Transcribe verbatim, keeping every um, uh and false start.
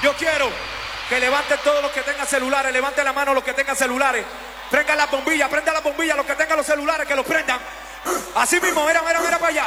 Yo quiero que levanten todos los que tengan celulares, levanten la mano los que tengan celulares. Prendan las bombillas, prendan las bombillas, los que tengan los celulares, que los prendan. Así mismo, mira, mira, mira para allá.